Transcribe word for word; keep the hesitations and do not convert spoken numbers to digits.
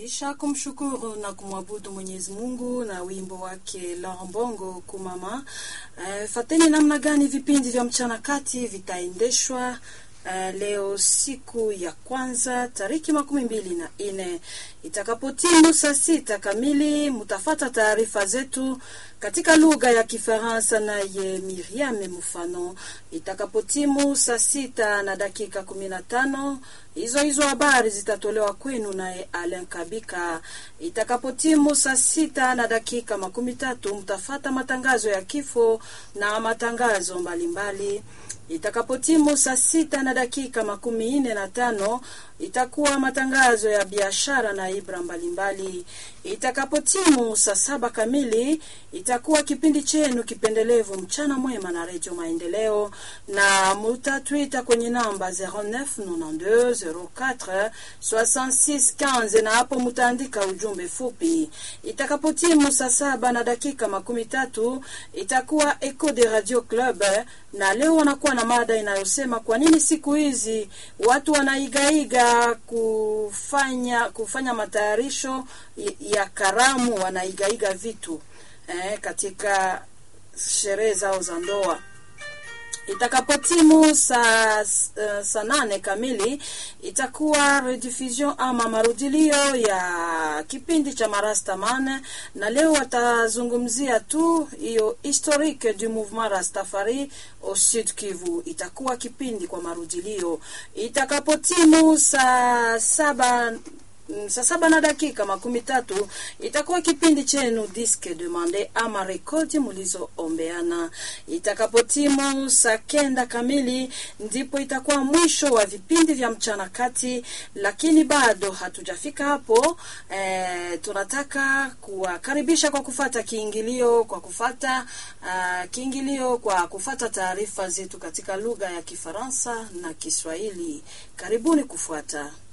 Kisha kumshukuru na kumwabudu Mwenyezi Mungu na wimbo wake Laurent Bongo Kumama. E, fateni namna gani vipindi vya mchana kati vitaendeshwa uh, leo siku ya kwanza tariki makumi mbili na ine. Itakapotimu saa sita kamili mutafata taarifa zetu katika lugha ya Kifaransa na ye Miriam Mufano. Itakapotimu saa sita na dakika kumi na tano hizo hizo habari zitatolewa kwenu naye Alain Kabika. Itakapotimu saa sita na dakika makumi tatu mtafata matangazo ya kifo na matangazo mbalimbali. Itakapotimu saa sita na dakika makumi ine na tano itakuwa matangazo ya biashara na ibra mbalimbali. Itakapotimu saa saba kamili itakuwa kipindi chenu kipendelevu mchana mwema na Radio Maendeleo, na mutatwita kwenye namba zero neuf neuf zero quatre soixante-six quinze na hapo mutaandika ujumbe fupi. Itakapotimu saa saba na dakika makumi tatu itakuwa Echo de Radio Club, na leo wanakuwa na mada inayosema kwa nini siku hizi watu wanaigaiga kufanya kufanya matayarisho ya karamu, wanaigaiga vitu eh, katika sherehe zao za ndoa. Itakapotimu saa uh, saa nane kamili itakuwa rediffusion ama marudilio ya kipindi cha Marastaman, na leo watazungumzia tu hiyo historique du mouvement Rastafari au Sud Kivu. Itakuwa kipindi kwa marudilio. Itakapotimu saa saba Saa saba na dakika makumi tatu itakuwa kipindi chenu Disque Demande ama rekodi mulizo ombeana. Itakapotimu saa kenda kamili ndipo itakuwa mwisho wa vipindi vya mchana kati, lakini bado hatujafika hapo. E, tunataka kuwakaribisha kwa kufata kiingilio kwa kufata uh, kiingilio kwa kufata taarifa zetu katika lugha ya Kifaransa na Kiswahili. Karibuni kufuata.